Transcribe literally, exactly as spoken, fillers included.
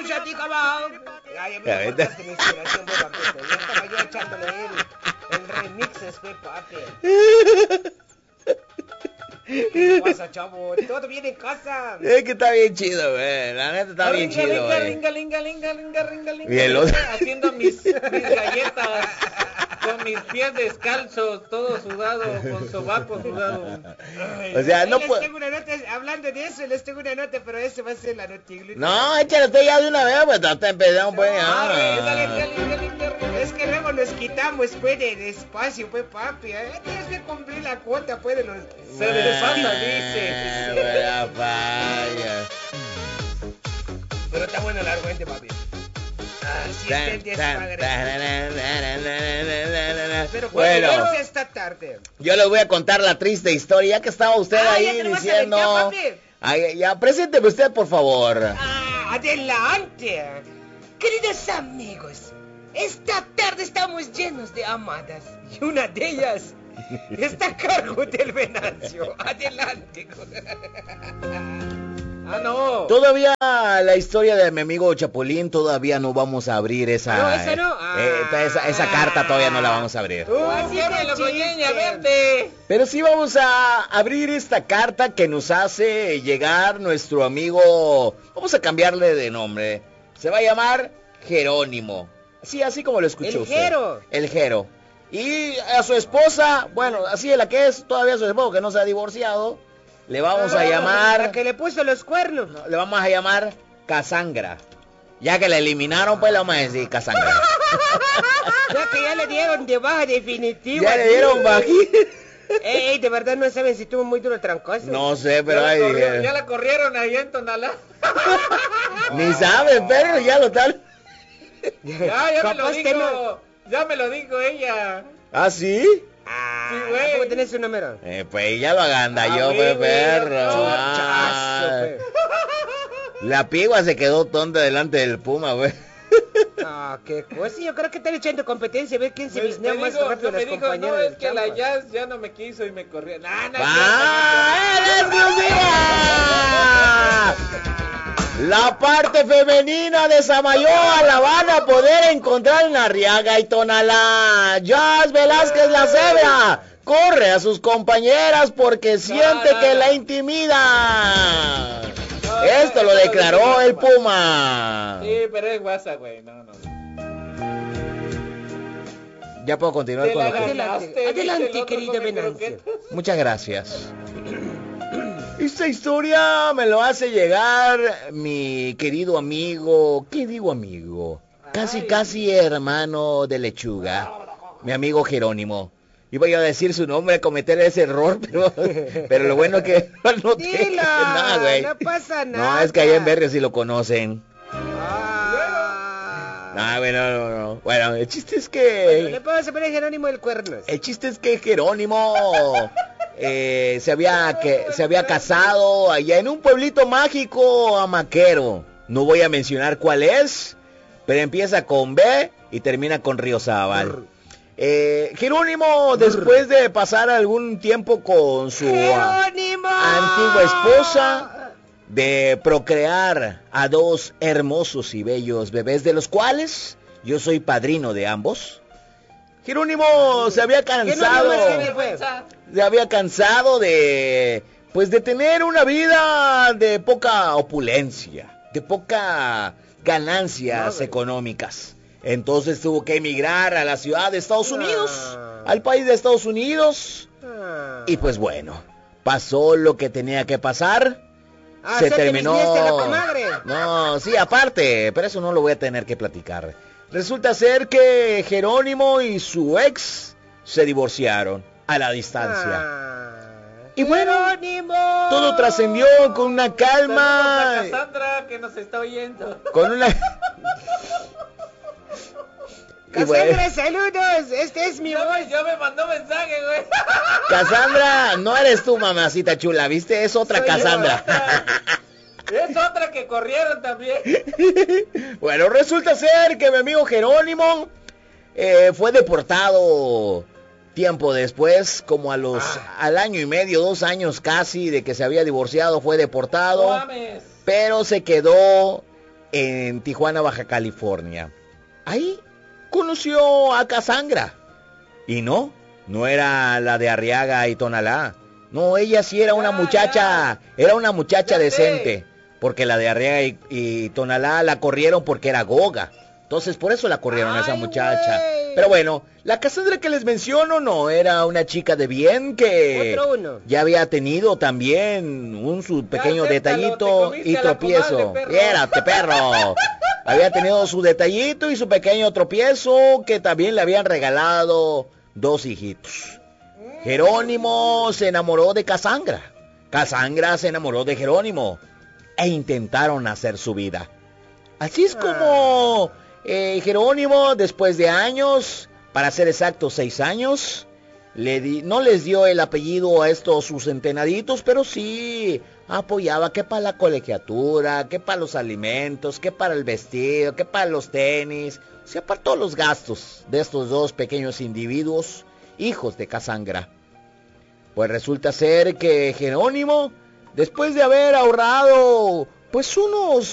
shot y cabao. Ay, a mí me contaste mi inspiración, pues, papito. Ya estaba yo echándole el, el remix, pues, papi. ¿Qué pasa, chavo? Todo bien en casa. Es que está bien chido, güey. La neta está bien ringa, chido, güey. Ringa, ringa, ringa, ringa, ringa, ringa. Y el otro... haciendo mis, mis galletas con mis pies descalzos, todo sudado, con sobaco sudado. Ay, o sea, no les puedo... tengo una nota, hablando de eso, les tengo una nota, pero ese va a ser la noticia. No, échale usted ya de una vez, pues hasta empezamos, pues. No, Ah. dale, dale, dale, dale. Es que luego nos quitamos, pues, del espacio, pues, papi. ¿eh? Tienes que cumplir la cuota, pues, de los... Se desfasa, dice. Buena falla. Pero está bueno el argumento, papi. Así es el desmadre. Pero bueno, bueno, esta tarde. yo les voy a contar la triste historia, ya que estaba usted Ah, ahí ya te lo vas a diciendo... aventar, papi. Ay, ya, presénteme usted, por favor. Ah, adelante. Queridos amigos, esta tarde estamos llenos de amadas. Y una de ellas está a cargo del Venancio. Adelante. Ah, no. Todavía la historia de mi amigo Chapulín, todavía no vamos a abrir esa... No, esa no. Ah. eh, esa, esa carta todavía no la vamos a abrir. Uh, así Ábrelo que con chiste. ñeña verde. Pero sí vamos a abrir esta carta que nos hace llegar nuestro amigo... Vamos a cambiarle de nombre. Se va a llamar Jerónimo. Sí, así como lo escuchó El usted. Jero. El Jero. Y a su esposa, bueno, así es la que es, todavía su esposo que no se ha divorciado, le vamos a Ah, llamar... La que le puso los cuernos. Le vamos a llamar Cassandra. Ya que la eliminaron, pues le vamos a decir Cassandra. Ya que ya le dieron de baja definitiva. Ya le dieron bajita. Ey, de verdad no saben si estuvo muy duro el trancazo. No sé, pero ya, ahí la corrieron, dijeron. ya la corrieron allá en Tonalá. Ni saben, pero ya lo tal. Ya, ya me lo Capaz dijo. tengo- Ya me lo dijo ella. ¿Ah, sí? Ah, Sí, güey. ¿cómo tenés su número? Eh, pues ya lo agandalló, Ah, pues, güey, perro. chochazo, Ah. pues. La pigua se quedó tonta delante del Puma, güey. Ah, qué cosa. Yo creo que están echando competencia. A ver quién se Me, bisnea me más dijo, rápido me las dijo, compañeras. no, del es que la chamba. Jazz ya no me quiso y me corrió. Nah, nah, ¡Ah! ¡En exclusiva! La parte femenina de Samayoa la van a poder encontrar en Arriaga y Tonalá. Jazz Velázquez la cebra corre a sus compañeras porque siente no, que no. la intimida. No, Esto no, lo no, declaró no, no, el no. Puma. Sí, pero es WhatsApp, güey. No, no. Ya puedo continuar Te con la lo que... Adelante, ganaste, adelante, ¿viste el otro querido come Venancio. croquetas? Muchas gracias. Esta historia me lo hace llegar mi querido amigo, ¿qué digo amigo? Casi, Ay. casi hermano de lechuga, mi amigo Jerónimo. Iba yo a decir su nombre, a cometer ese error, pero, pero lo bueno que no Dilo, tengo nada, güey. no pasa nada. No, es que allá en Berrio sí lo conocen. Ah. No, bueno, no, no. Bueno, el chiste es Bueno, le que... podemos poner Jerónimo del Cuernos. El chiste es que Jerónimo eh, se había que se había casado allá en un pueblito mágico amaquero. No voy a mencionar cuál es, pero empieza con B y termina con Ríozábal. Eh, Jerónimo, después de pasar algún tiempo con su a- ¡Jerónimo! antigua esposa, de procrear a dos hermosos y bellos bebés, de los cuales yo soy padrino de ambos, Jerónimo se había cansado, Jerónimo, fue? se había cansado de, pues de tener una vida de poca opulencia, de poca ganancias Madre. económicas. Entonces tuvo que emigrar a la ciudad de Estados Unidos, Ah. al país de Estados Unidos, Ah. y pues bueno, pasó lo que tenía que pasar. Ah, Se o sea, te terminó. bisnieste a la comadre. No, sí, aparte, pero eso no lo voy a tener que platicar. Resulta ser que Jerónimo y su ex se divorciaron a la distancia. Ah. Y bueno, Jerónimo. todo trascendió con una calma, Saludos a Cassandra que nos está oyendo. con una... Y Cassandra, bueno, saludos. Este es mi Ya voz. me, ya me mandó mensaje, güey. Cassandra, no eres tú, mamacita chula, ¿viste? Es otra Soy yo, Cassandra. otra. Es otra que corrieron también. Bueno, resulta ser que mi amigo Jerónimo eh, fue deportado tiempo después, como a los Ah. al año y medio, dos años casi de que se había divorciado, fue deportado, No mames. pero se quedó en Tijuana, Baja California. Ahí conoció a Cassandra. Y no, no era la de Arriaga y Tonalá. No, ella sí era una muchacha, era una muchacha decente. Porque la de Arriaga y, y Tonalá la corrieron porque era goga. Entonces por eso la corrieron a esa muchacha. Wey. Pero bueno, la Cassandra que les menciono no, era una chica de bien que Otro uno. ya había tenido también un su pequeño Ya, detallito y tropiezo. Espérate, perro. Había tenido su detallito y su pequeño tropiezo que también le habían regalado dos hijitos. Jerónimo se enamoró de Cassandra. Cassandra se enamoró de Jerónimo. E intentaron hacer su vida. Así es como eh, Jerónimo, después de años, para ser exactos seis años, le di, no les dio el apellido a estos sus centenaditos, pero sí apoyaba que para la colegiatura, que para los alimentos, que para el vestido, que para los tenis. Se apartó los gastos de estos dos pequeños individuos, hijos de Cassandra. Pues resulta ser que Jerónimo, después de haber ahorrado pues unos